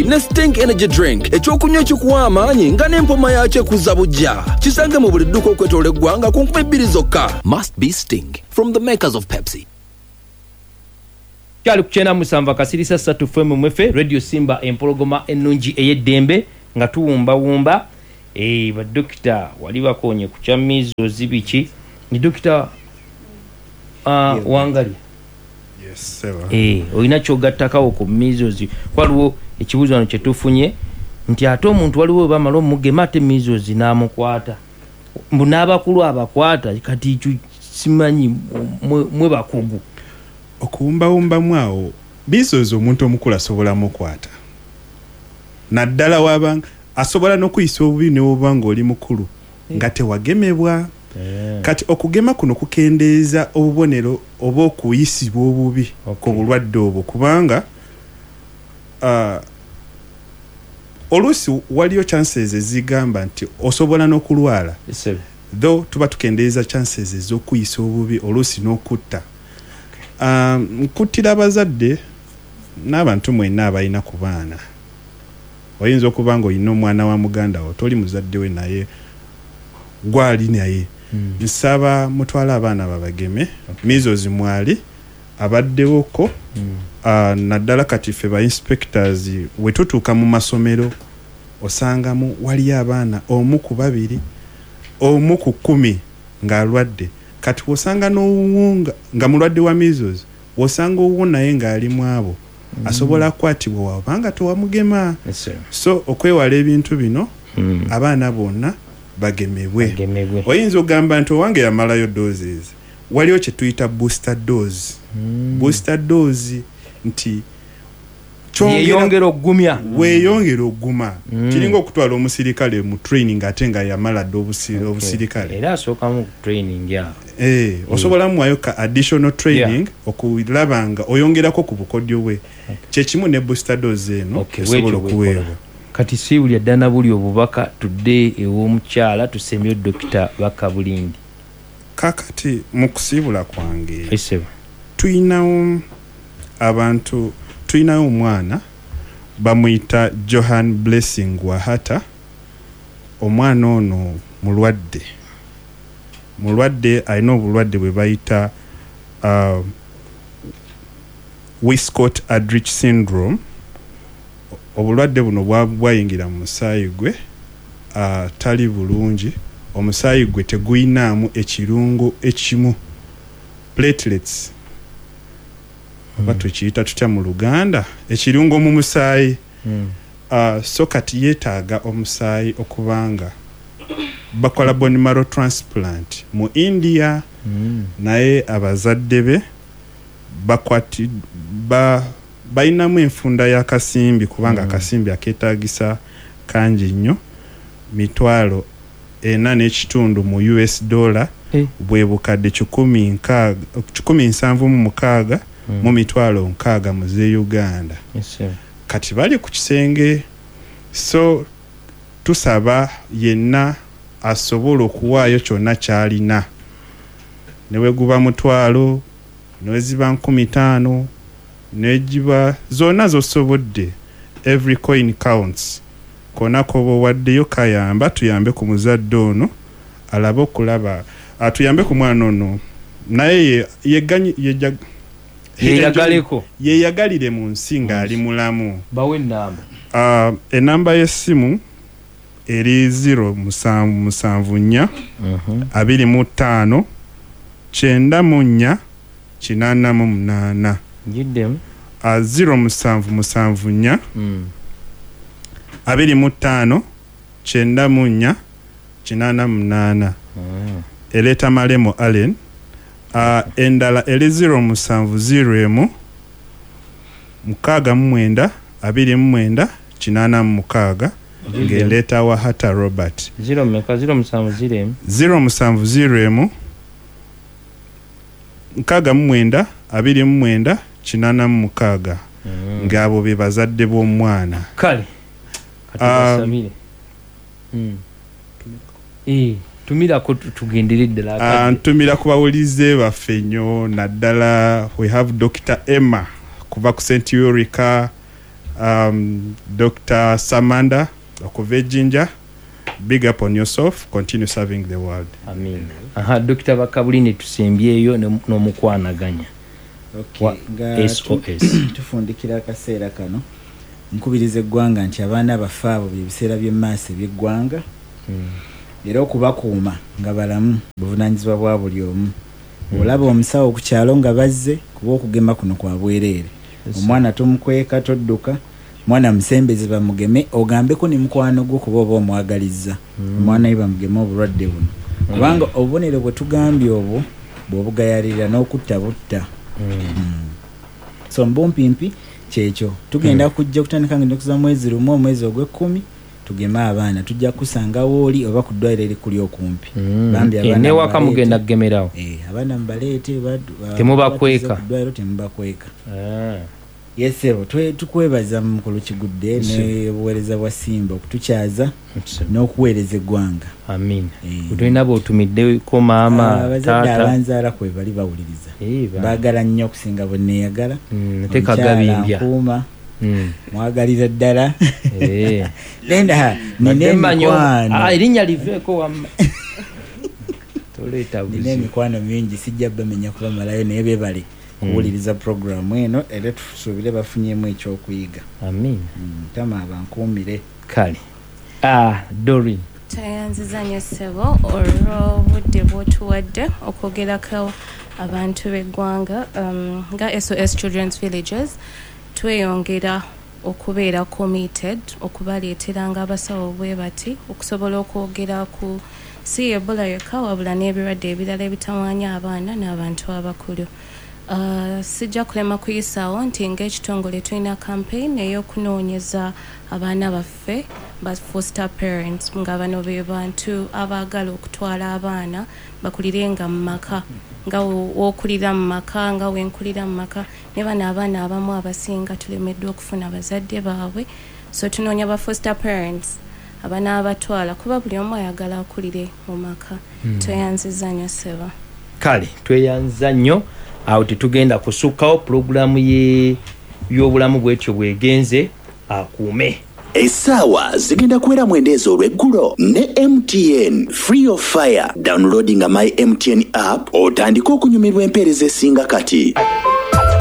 Pepsi ne Stink Energy Drink ekyokunywa ekikuwa amaanyi nga n'empoma yakyo ekuza bujja. Kisange mu buli dduuka okwetoola eggwanga ku 2 zokka. Must be Sting from the makers of Pepsi. Kyali kuchena musamba kasirisa 3 FM mwefe Radio Simba empologoma ennungi eyeddembe nga tuwumba ba dokita wali bakonye ku kyamizo zibiki ni dokita wangali. Yes, sir. Oyina kyogattakawo ku mizozi waliwo ekibuzo ano kyetufunye nti ate omuntu waliwo bamala omugema ate mizozi n'amukwata mbu n'abakulu abakwata kati simanyi mwe bakugu okuwumbawumba mwawo mizozi omuntu omukulu asobola mukwata naddala wabanga asobola n'okuyisa obubi n'obanga oli mukulu nga tewagemebwa. Kati okugema kuno kukendeeza obubonero oba okuyisibwa obubi ku bulwadde obwo kubanga oluusi waliyo chances ezigamba nti osobola n'okulwala though tuba tukendeeza chances ez'okuyisa obubi oluusi n'okutta. Nkuttira abazadde n'abantu mwenna abalina ku baana. Oyinza okuba nga olina omwana wa muganda wo toli muzadde we naye gwali naye. Nsaba mutwala abaana babageme mizozi mwali abaddewoko naddala kati ffe ba inspectors we tutuuka mu masomero osangamu wali abaana omu ku 2 omu ku 10 ng'alwadde. Kati osanga n'owuwunga nga mulwadde wa mizozi osanga owuwo naye ng'ali mu abo asobola kwatibwa wabanga tewamugema. So okwewala ebintu bino abaana bonna bagemebwe. Oyinza ogamba nti owange yamalayo doses waliwo kye tuyita booster dose. Booster dose nti yeyongera ogumya weeyongera oguma kiringa okutwala omusirikale mu training ate nga yamala dde obusirikale era asooka mu training ya osobola muwayo ka additional training okulaba nga oyongerako ku bukodyo bwe kyekimu ne booster dose eno esobola okuweebwa. Kati si buli addana buli obubaka tudde ew'omukyala tusembye Dr. Bakabulindi. Kakati mu kusiibula kwange tuyinawo abantu tuyinayo omwana bamuyita Johan Blessing Wahata. Omwana ono mulwadde alina obulwadde bwe bayita Wiskott-Aldrich syndrome. Obulwadde buno bwayingira mu musaayi gwe tali bulungi. Omusaayi gwe teguyinaamu ekirungo ekimu platelets oba tukiyita tutya mu Luganda ekirungo mu musaayi. So kati yeetaaga omusaayi okubanga bakola bone marrow transplant mu India. Naye abazadde be bayinamu enfunda y'akasimbi kubanga akasimbi akeetaagisa kangi nnyo $40,000 mu US dollar bwe bukadde 176 mu $60,000 mu ze Uganda. Kati bali ku kisenge so tusaba yenna asobola okuwaayo kyonna kyalina newe guba $1,000 newe ziba 15,000 nejiba zonna zosobodde. Every coin counts. Kona kobo waddeyo kayamba tuyambe ku muzadde ono alabe okulaba atuyambe ku mwana ono naye yeyagalire mu nsi nga ali mulamu. Bawe namba enamba y'essimu eri 074 25 94 88 Jiddem 074 25 94 88 Eleta Malemo Allen. Endala eri 070 69 29 86 ng'eleta Wahata Robert. 070 69 29 86 ng'abo be bazadde b'omwana. Kale kati tumira ko tugenderedde la ntumira kubawulize baffe nnyo naddala we have Dr. Emma kuva ku St. Ulrika Dr. Samanda okuva Jinja, big up on yourself, continue serving the world. Amin. Dr. Bakabulini tusembyeyo n'omukwanaganya. Okay, SOS. Tufundikira akaseera kano. Nkubiriza eggwanga nti abaana bafaabo ebiseera by'emmaaso eby'eggwanga. Era okubakuuma nga balamu buvunaanyizibwa bwa buli omu. Olaba omusawo ku kyalo nga bazze kuba okugema kuno kwa bwereere. Omwana tumukweka todduka, mwana musembeze bamugeme ogambeko ne mukwano gwo kuba oba omwagalizza. Omwana ye bamugeme obulwadde buno. Kubanga obubonero bwe tugambye obwo bw'obugayalira n'okutta butta. So mbumpimpi kyekyo tugenda kujja kutandika ngenda kuza mwezi lumu omwezi ogw'ekkumi tugeme abaana tujja kusanga wooli oba ku ddwaliro erikuli okumpi. Bambi abaana ne waka mugenda kugemerawo. Abaana mbaleete temubakweka. Ddwaliro temubakweka. Yesebo tukwebaza mu Kigudde ne buweereza bwa Simba okutukyaza n'okuweereza eggwanga. Amin. Tulina b'otumiddeko maama taata abanzaala kwe bali bawuliriza. Baagala nnyo okusinga bonneeyagala. Tekagabimbya. Mwagalira ddala. Lenda nine mikwano. Erinnya liveeko wamma. Toleeta buzi. Nine mikwano mingi sijja bamenya kubamalayo naye beebale kuwuliriza programu eno era tusuubire bafunyemu ekyokuyiga. Amin. Tama abankuumire. Kale. Doreen. Tayanziza nnyo ssebo olw'obudde bw'otuwadde okwogerako abantu b'eggwanga nga SOS Children's Villages tweyongera okubeera committed okubaleetera ng'abasawo bwe bati okusobola okwogera ku si Ebola yokka wabula n'ebirwadde ebirala ebitawaanya abaana n'abantu abakulu. Sijja kulema kuyisaawo nti ng'ekitongole tulina campaign ey'okunoonyeza abaana baffe ba foster parents nga bano be bantu abaagala okutwala abaana bakulirenga mu maka nga w'okulira mu maka nga w'enkulira mu maka ne bano abaana abamu abasinga tulemeddwa okufuna bazadde baabwe so tunoonya ba foster parents abaana abatwala kuba buli omu ayagala akulire mu maka. Tweyanziza nnyo ssebo. Kale tweyanza nnyo. Awo tetugenda kusukkawo pulogulaamu y'obulamu bwetyo bwegenze akuume. Essaawa zigenda kuwera mwendeza olw'eggulo ne MTN free of fire downloading my MTN app otandika okunyumirwa empeereza esinga kati.